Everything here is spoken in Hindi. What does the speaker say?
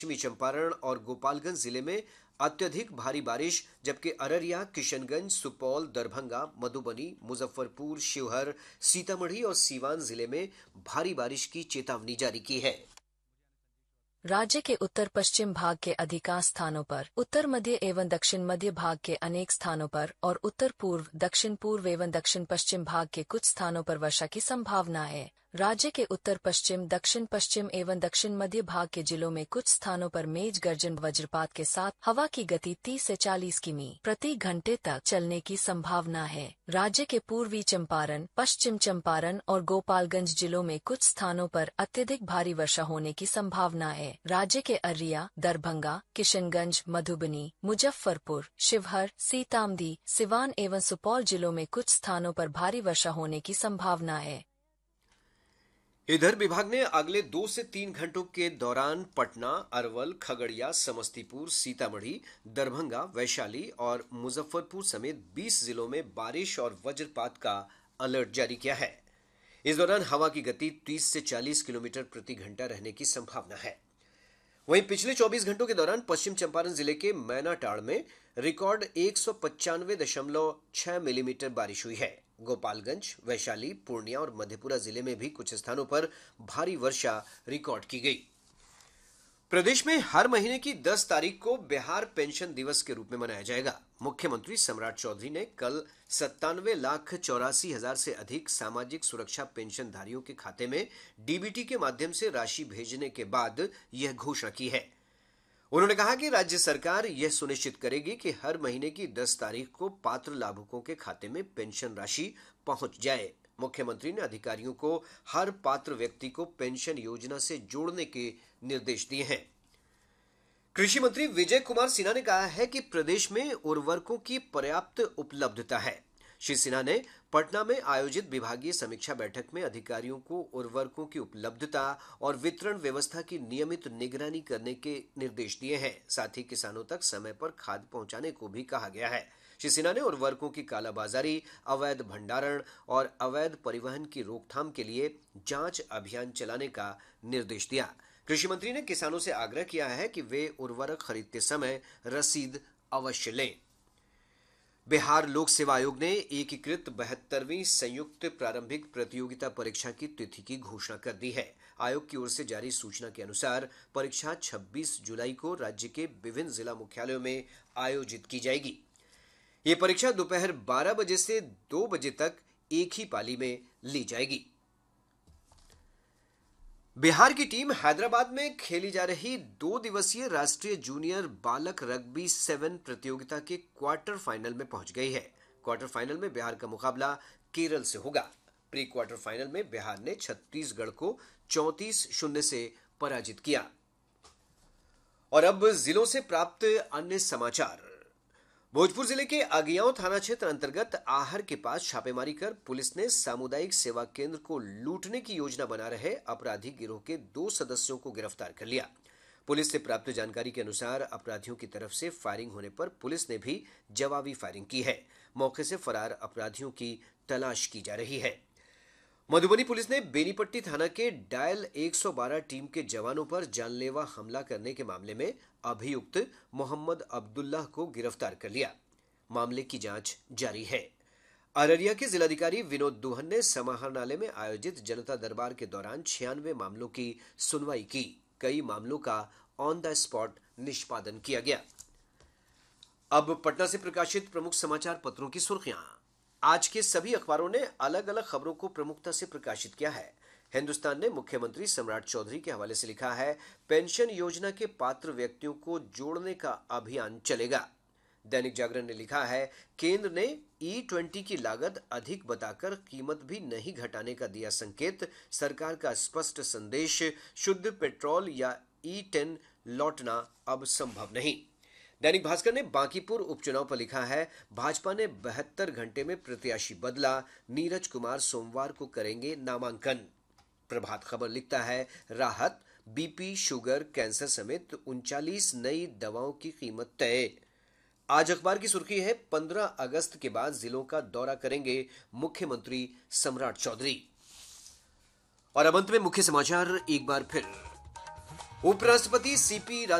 पश्चिमी चंपारण और गोपालगंज जिले में अत्यधिक भारी बारिश, जबकि अररिया, किशनगंज, सुपौल, दरभंगा, मधुबनी, मुजफ्फरपुर, शिवहर, सीतामढ़ी और सीवान जिले में भारी बारिश की चेतावनी जारी की है। राज्य के उत्तर पश्चिम भाग के अधिकांश स्थानों पर, उत्तर मध्य एवं दक्षिण मध्य भाग के अनेक स्थानों पर और उत्तर पूर्व, दक्षिण पूर्व एवं दक्षिण पश्चिम भाग के कुछ स्थानों पर वर्षा की संभावना है। राज्य के उत्तर पश्चिम, दक्षिण पश्चिम एवं दक्षिण मध्य भाग के जिलों में कुछ स्थानों पर मेघ गर्जन वज्रपात के साथ हवा की गति 30 से 40 किमी प्रति घंटे तक चलने की संभावना है। राज्य के पूर्वी चंपारण, पश्चिम चंपारण और गोपालगंज जिलों में कुछ स्थानों पर अत्यधिक भारी वर्षा होने की संभावना है। राज्य के अररिया, दरभंगा, किशनगंज, मधुबनी, मुजफ्फरपुर, शिवहर, सीतामढ़ी, सिवान एवं सुपौल जिलों में कुछ स्थानों पर भारी वर्षा होने की संभावना है। इधर विभाग ने अगले 2 से 3 घंटों के दौरान पटना, अरवल, खगड़िया, समस्तीपुर, सीतामढ़ी, दरभंगा, वैशाली और मुजफ्फरपुर समेत 20 जिलों में बारिश और वज्रपात का अलर्ट जारी किया है। इस दौरान हवा की गति 30 से 40 किलोमीटर प्रति घंटा रहने की संभावना है। वहीं पिछले 24 घंटों के दौरान पश्चिम चंपारण जिले के मैनाटाड़ में रिकॉर्ड 195.6 मिलीमीटर बारिश हुई है। गोपालगंज, वैशाली, पूर्णिया और मधेपुरा जिले में भी कुछ स्थानों पर भारी वर्षा रिकॉर्ड की गई। प्रदेश में हर महीने की 10 तारीख को बिहार पेंशन दिवस के रूप में मनाया जाएगा। मुख्यमंत्री सम्राट चौधरी ने कल 97,84,000 से अधिक सामाजिक सुरक्षा पेंशनधारियों के खाते में डीबीटी के माध्यम से राशि भेजने के बाद यह घोषणा की है। उन्होंने कहा कि राज्य सरकार यह सुनिश्चित करेगी कि हर महीने की 10 तारीख को पात्र लाभुकों के खाते में पेंशन राशि पहुंच जाए। मुख्यमंत्री ने अधिकारियों को हर पात्र व्यक्ति को पेंशन योजना से जोड़ने के निर्देश दिए हैं। कृषि मंत्री विजय कुमार सिन्हा ने कहा है कि प्रदेश में उर्वरकों की पर्याप्त उपलब्धता है। श्री सिन्हा ने पटना में आयोजित विभागीय समीक्षा बैठक में अधिकारियों को उर्वरकों की उपलब्धता और वितरण व्यवस्था की नियमित निगरानी करने के निर्देश दिए हैं। साथ ही किसानों तक समय पर खाद पहुंचाने को भी कहा गया है। श्री सिन्हा ने उर्वरकों की कालाबाजारी, अवैध भंडारण और अवैध परिवहन की रोकथाम के लिए जांच अभियान चलाने का निर्देश दिया। कृषि मंत्री ने किसानों से आग्रह किया है कि वे उर्वरक खरीदते समय रसीद अवश्य लें। बिहार लोक सेवा आयोग ने एकीकृत 72वीं संयुक्त प्रारंभिक प्रतियोगिता परीक्षा की तिथि की घोषणा कर दी है। आयोग की ओर से जारी सूचना के अनुसार परीक्षा 26 जुलाई को राज्य के विभिन्न जिला मुख्यालयों में आयोजित की जाएगी। ये परीक्षा दोपहर 12 बजे से 2 बजे तक एक ही पाली में ली जाएगी। बिहार की टीम हैदराबाद में खेली जा रही 2 दिवसीय राष्ट्रीय जूनियर बालक रग्बी 7 प्रतियोगिता के क्वार्टर फाइनल में पहुंच गई है। क्वार्टर फाइनल में बिहार का मुकाबला केरल से होगा। प्री क्वार्टर फाइनल में बिहार ने छत्तीसगढ़ को 34-0 से पराजित किया। और अब जिलों से प्राप्त अन्य समाचार। भोजपुर जिले के अगियाव थाना क्षेत्र अंतर्गत आहर के पास छापेमारी कर पुलिस ने सामुदायिक सेवा केंद्र को लूटने की योजना बना रहे अपराधी गिरोह के 2 सदस्यों को गिरफ्तार कर लिया। पुलिस से प्राप्त जानकारी के अनुसार अपराधियों की तरफ से फायरिंग होने पर पुलिस ने भी जवाबी फायरिंग की है। मौके से फरार अपराधियों की तलाश की जा रही है। मधुबनी पुलिस ने बेनीपट्टी थाना के डायल 112 टीम के जवानों पर जानलेवा हमला करने के मामले में अभियुक्त मोहम्मद अब्दुल्लाह को गिरफ्तार कर लिया। मामले की जांच जारी है। अररिया के जिलाधिकारी विनोद दुहन ने समाहरणालय में आयोजित जनता दरबार के दौरान 96 मामलों की सुनवाई की। कई मामलों का ऑन द स्पॉट निष्पादन किया गया। अब पटना से प्रकाशित प्रमुख समाचार पत्रों की सुर्खियां। आज के सभी अखबारों ने अलग अलग खबरों को प्रमुखता से प्रकाशित किया है। हिंदुस्तान ने मुख्यमंत्री सम्राट चौधरी के हवाले से लिखा है, पेंशन योजना के पात्र व्यक्तियों को जोड़ने का अभियान चलेगा। दैनिक जागरण ने लिखा है, केंद्र ने E20 की लागत अधिक बताकर कीमत भी नहीं घटाने का दिया संकेत। सरकार का स्पष्ट संदेश, शुद्ध पेट्रोल या E10 लौटना अब संभव नहीं। दैनिक भास्कर ने बांकीपुर उपचुनाव पर लिखा है, भाजपा ने 72 घंटे में प्रत्याशी बदला, नीरज कुमार सोमवार को करेंगे नामांकन। प्रभात खबर लिखता है, राहत, बीपी, शुगर, कैंसर समेत 39 नई दवाओं की कीमत तय। आज अखबार की सुर्खी है, 15 अगस्त के बाद जिलों का दौरा करेंगे मुख्यमंत्री सम्राट चौधरी। और अब अंत में मुख्य समाचार एक बार फिर। उपराष्ट्रपति सीपी